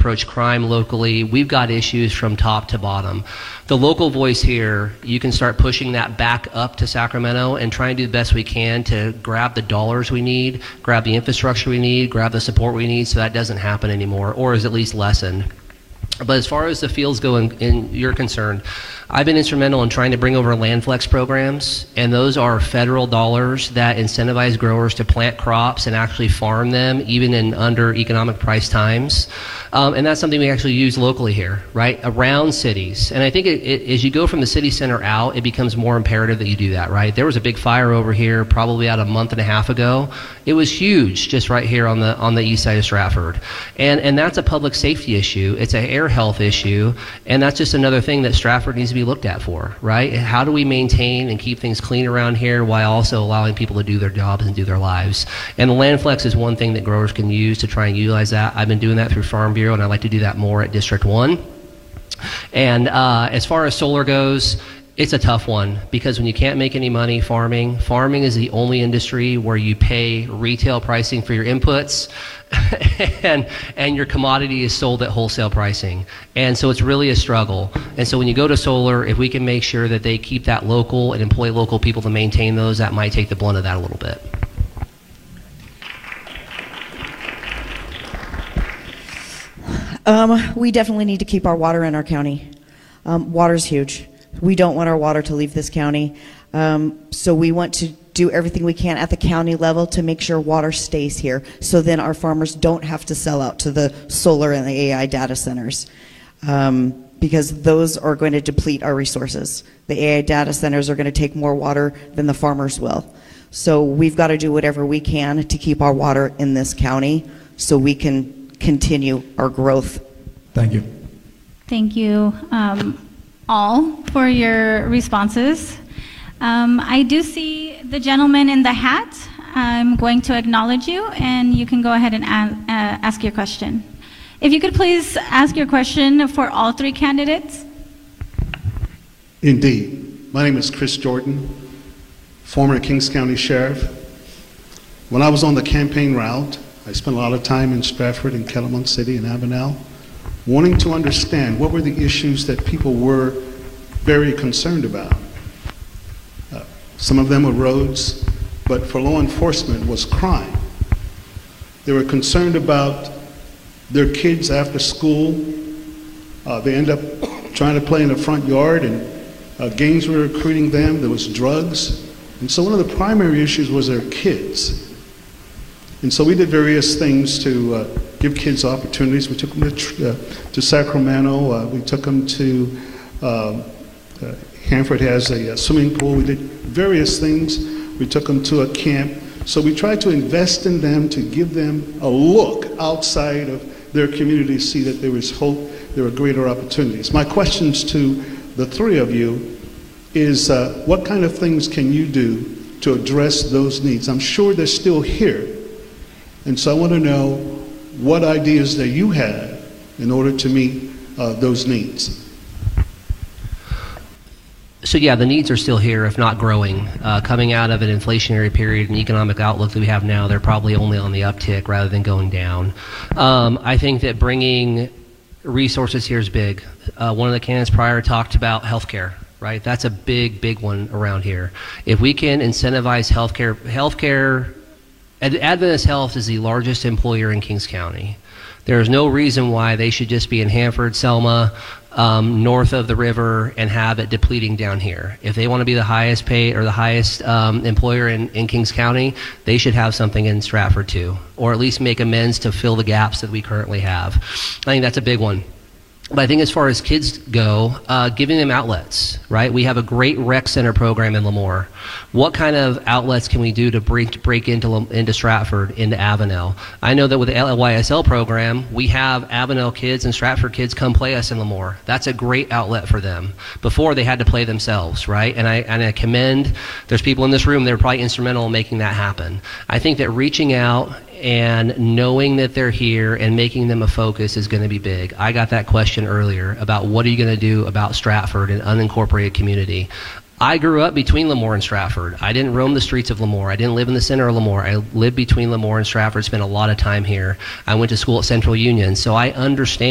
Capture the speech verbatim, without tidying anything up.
approach crime locally. We've got issues from top to bottom. The local voice here, you can start pushing that back up to Sacramento and try and do the best we can to grab the dollars we need, grab the infrastructure we need, grab the support we need so that doesn't happen anymore, or is at least lessened. But as far as the fields go in, in you're concerned, I've been instrumental in trying to bring over land flex programs, and those are federal dollars that incentivize growers to plant crops and actually farm them even in under economic price times. Um, and that's something we actually use locally here, right, around cities. And I think it, it, as you go from the city center out, it becomes more imperative that you do that, right? There was a big fire over here probably about a month and a half ago. It was huge just right here on the on the east side of Stratford. And, and that's a public safety issue. It's an air health issue. And that's just another thing that Stratford needs to be looked at for, right? How do we maintain and keep things clean around here while also allowing people to do their jobs and do their lives? And the land flex is one thing that growers can use to try and utilize that. I've been doing that through Farm Bureau, and I'd like to do that more at District one. And uh, as far as solar goes, it's a tough one because when you can't make any money farming, farming is the only industry where you pay retail pricing for your inputs and and your commodity is sold at wholesale pricing. And so it's really a struggle. And so when you go to solar, if we can make sure that they keep that local and employ local people to maintain those, that might take the blunt of that a little bit. Um, we definitely need to keep our water in our county. Um, water's huge. We don't want our water to leave this county. Um, so we want to do everything we can at the county level to make sure water stays here. So then our farmers don't have to sell out to the solar and the A I data centers. Um, because those are going to deplete our resources. The A I data centers are going to take more water than the farmers will. So we've got to do whatever we can to keep our water in this county so we can continue our growth. Thank you. Thank you um, all for your responses. Um, I do see the gentleman in the hat. I'm going to acknowledge you, and you can go ahead and a uh, ask your question. If you could please ask your question for all three candidates. Indeed. My name is Chris Jordan, former Kings County Sheriff. When I was on the campaign route, I spent a lot of time in Stratford and Kettle City and Avenel, wanting to understand what were the issues that people were very concerned about. Uh, some of them were roads, but for law enforcement was crime. They were concerned about their kids after school. Uh, they end up trying to play in the front yard, and uh, gangs were recruiting them. There was drugs. And so one of the primary issues was their kids. And so we did various things to uh, give kids opportunities. We took them to, uh, to Sacramento. Uh, we took them to, uh, uh, Hanford has a, a swimming pool. We did various things. We took them to a camp. So we tried to invest in them to give them a look outside of their community, see that there was hope, there were greater opportunities. My questions to the three of you is uh, what kind of things can you do to address those needs? I'm sure they're still here. And so I want to know what ideas that you have in order to meet uh, those needs. So yeah, the needs are still here, if not growing. Uh, coming out of an inflationary period and economic outlook that we have now, they're probably only on the uptick rather than going down. Um, I think that bringing resources here is big. Uh, one of the candidates prior talked about healthcare. Right, that's a big, big one around here. If we can incentivize healthcare, healthcare. Adventist Health is the largest employer in Kings County. There is no reason why they should just be in Hanford, Selma, um, north of the river, and have it depleting down here. If they want to be the highest paid or the highest um, employer in, in Kings County, they should have something in Stratford too, or at least make amends to fill the gaps that we currently have. I think that's a big one. But I think as far as kids go, uh, giving them outlets, right? We have a great rec center program in Lemoore. What kind of outlets can we do to break, break into, into Stratford, into Avenel? I know that with the L Y S L program, we have Avenel kids and Stratford kids come play us in Lemoore. That's a great outlet for them. Before, they had to play themselves, right? And I, and I commend, there's people in this room that are probably instrumental in making that happen. I think that reaching out and knowing that they're here and making them a focus is going to be big. I got that question earlier about what are you going to do about Stratford, an unincorporated community. I grew up between Lemoore and Stratford. I didn't roam the streets of Lemoore. I didn't live in the center of Lemoore. I lived between Lemoore and Stratford, spent a lot of time here. I went to school at Central Union, so I understand